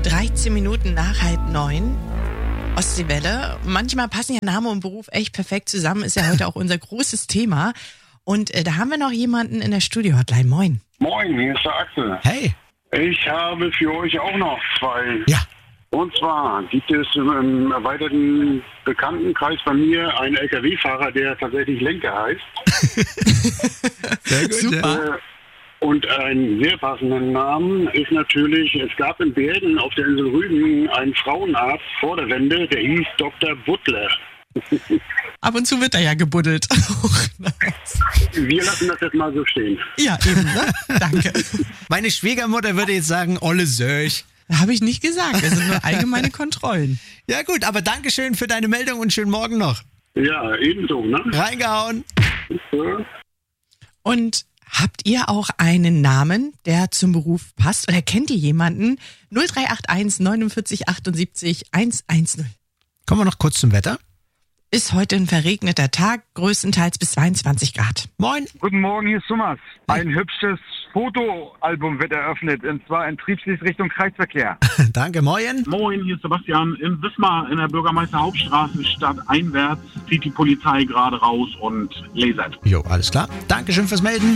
13 Minuten nach 8:30. Ostseewelle. Manchmal passen ja Name und Beruf echt perfekt zusammen. Ist ja heute auch unser großes Thema. Und da haben wir noch jemanden in der Studio-Hotline. Moin. Moin, hier ist der Axel. Hey. Ich habe für euch auch noch zwei. Ja. Und zwar gibt es im erweiterten Bekanntenkreis bei mir einen LKW-Fahrer, der tatsächlich Lenker heißt. Sehr gut. Super. Und einen sehr passenden Namen ist natürlich, es gab in Bergen auf der Insel Rügen einen Frauenarzt vor der Wende, der hieß Dr. Butler. Ab und zu wird er ja gebuddelt. Wir lassen das jetzt mal so stehen. Ja, eben, ne? Danke. Meine Schwiegermutter würde jetzt sagen, Olle Söch. Habe ich nicht gesagt. Das sind nur allgemeine Kontrollen. Ja gut, aber Dankeschön für deine Meldung und schönen Morgen noch. Ja, ebenso, ne? Reingehauen. Ja. Und habt ihr auch einen Namen, der zum Beruf passt? Oder kennt ihr jemanden? 0381 49 78 110. Kommen wir noch kurz zum Wetter. Ist heute ein verregneter Tag, größtenteils bis 22 Grad. Moin. Guten Morgen, hier ist Thomas. Ein hübsches Fotoalbum wird eröffnet, und zwar in Triebslies Richtung Kreisverkehr. Danke, moin. Moin, hier ist Sebastian. In Wismar in der Bürgermeister-Hauptstraße stadteinwärts zieht die Polizei gerade raus und lasert. Jo, alles klar. Dankeschön fürs Melden.